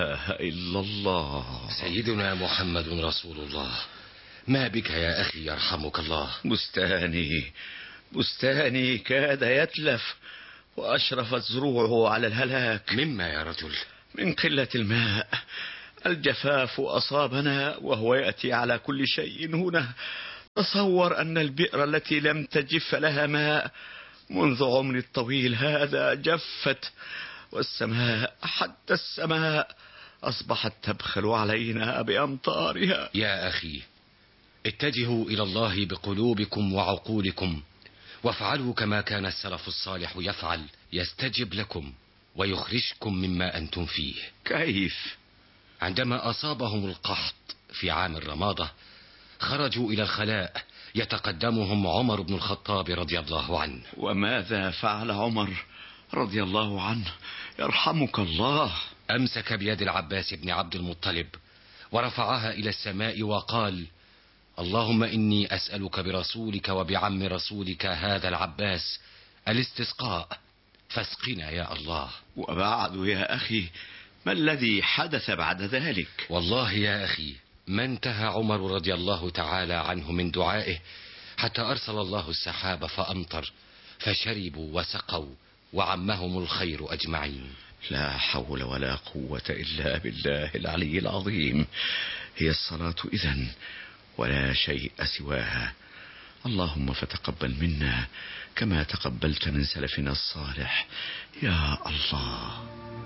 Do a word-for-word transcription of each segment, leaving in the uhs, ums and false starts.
إله إلا الله. سيدنا محمد رسول الله. ما بك يا أخي يرحمك الله؟ بستاني بستاني كاد يتلف وأشرفت زروعه على الهلاك. مما يا رجل؟ من قلة الماء. الجفاف أصابنا وهو يأتي على كل شيء هنا. تصور أن البئر التي لم تجف لها ماء منذ عمر الطويل هذا جفت، والسماء حتى السماء أصبحت تبخل علينا بأمطارها. يا أخي اتجهوا إلى الله بقلوبكم وعقولكم، وافعلوا كما كان السلف الصالح يفعل، يستجب لكم ويخرجكم مما أنتم فيه. كيف؟ عندما أصابهم القحط في عام الرمادة خرجوا إلى الخلاء، يتقدمهم عمر بن الخطاب رضي الله عنه. وماذا فعل عمر رضي الله عنه يرحمك الله؟ أمسك بيد العباس بن عبد المطلب ورفعها إلى السماء وقال: اللهم إني أسألك برسولك وبعم رسولك هذا العباس الاستسقاء، فاسقنا يا الله. وبعد يا أخي ما الذي حدث بعد ذلك؟ والله يا أخي ما انتهى عمر رضي الله تعالى عنه من دعائه حتى أرسل الله السحاب فأمطر، فشربوا وسقوا وعمهم الخير أجمعين. لا حول ولا قوة إلا بالله العلي العظيم. هي الصلاة إذن ولا شيء سواها. اللهم فتقبل منا كما تقبلت من سلفنا الصالح يا الله.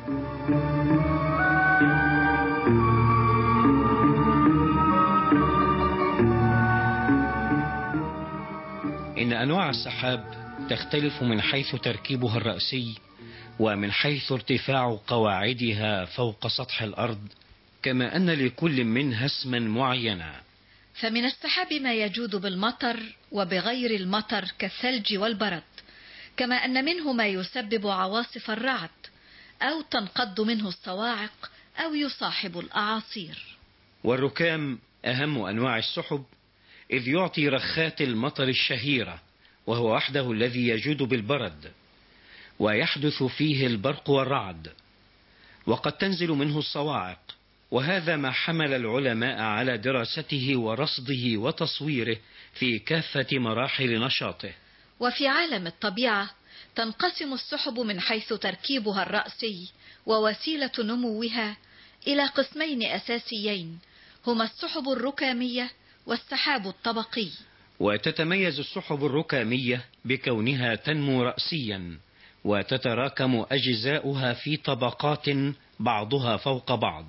إن أنواع السحاب تختلف من حيث تركيبها الرأسي ومن حيث ارتفاع قواعدها فوق سطح الأرض، كما أن لكل منها اسما معينا. فمن السحاب ما يجود بالمطر وبغير المطر كالثلج والبرد، كما أن منه ما يسبب عواصف الرعد أو تنقض منه الصواعق أو يصاحب الأعاصير. والركام أهم أنواع السحب، إذ يعطي رخات المطر الشهيرة، وهو وحده الذي يجود بالبرد ويحدث فيه البرق والرعد، وقد تنزل منه الصواعق، وهذا ما حمل العلماء على دراسته ورصده وتصويره في كافة مراحل نشاطه. وفي عالم الطبيعة تنقسم السحب من حيث تركيبها الرأسي ووسيلة نموها إلى قسمين أساسيين، هما السحب الركامية والسحاب الطبقي. وتتميز السحب الركامية بكونها تنمو رأسيا وتتراكم أجزاؤها في طبقات بعضها فوق بعض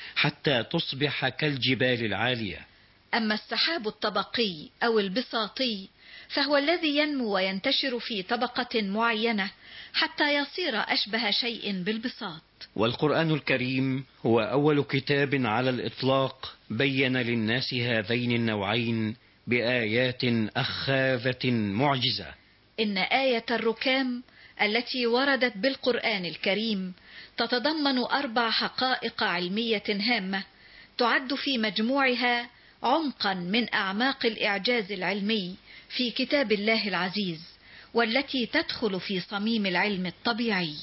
حتى تصبح كالجبال العالية. أما السحاب الطبقي أو البساطي فهو الذي ينمو وينتشر في طبقة معينة حتى يصير أشبه شيء بالبساط. والقرآن الكريم هو أول كتاب على الإطلاق بين للناس هذين النوعين بآيات أخاذة معجزة. إن آية الركام التي وردت بالقرآن الكريم تتضمن أربع حقائق علمية هامة تعد في مجموعها عمقا من أعماق الإعجاز العلمي في كتاب الله العزيز، والتي تدخل في صميم العلم الطبيعي.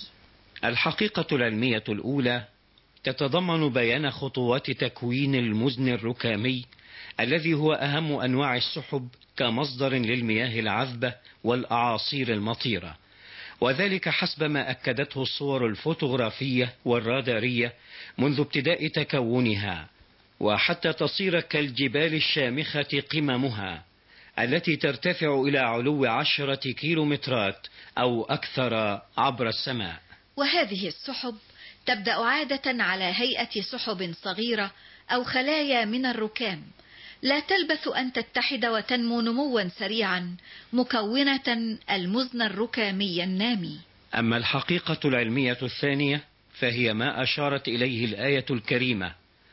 الحقيقة العلمية الأولى تتضمن بيان خطوات تكوين المزن الركامي الذي هو أهم أنواع السحب كمصدر للمياه العذبة والأعاصير المطيرة، وذلك حسب ما أكدته الصور الفوتوغرافية والرادارية منذ ابتداء تكونها، وحتى تصير كالجبال الشامخة قممها التي ترتفع إلى علو عشرة كيلومترات أو أكثر عبر السماء. وهذه السحب تبدأ عادة على هيئة سحب صغيرة أو خلايا من الركام، لا تلبث أن تتحد وتنمو نموا سريعا مكونة المزن الركامي النامي. أما الحقيقة العلمية الثانية فهي ما أشارت إليه الآية الكريمة،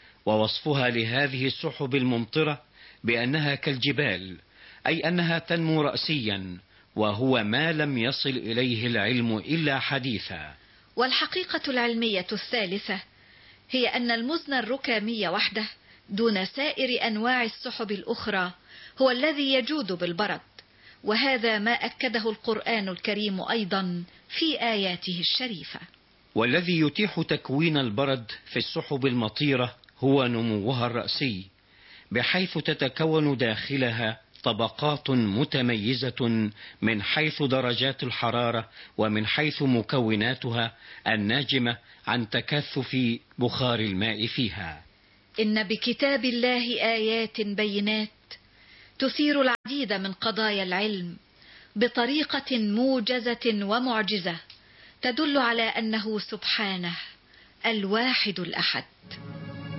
ووصفها لهذه السحب الممطرة بأنها كالجبال، أي أنها تنمو رأسيا، وهو ما لم يصل إليه العلم إلا حديثا. والحقيقة العلمية الثالثة هي أن المزن الركامي وحده دون سائر أنواع السحب الأخرى هو الذي يجود بالبرد، وهذا ما أكده القرآن الكريم أيضا في آياته الشريفة. والذي يتيح تكوين البرد في السحب المطيرة هو نموها الرأسي، بحيث تتكون داخلها طبقات متميزة من حيث درجات الحرارة ومن حيث مكوناتها الناجمة عن تكثف بخار الماء فيها. إن بكتاب الله آيات بينات تثير العديد من قضايا العلم بطريقة موجزة ومعجزة، تدل على أنه سبحانه الواحد الأحد.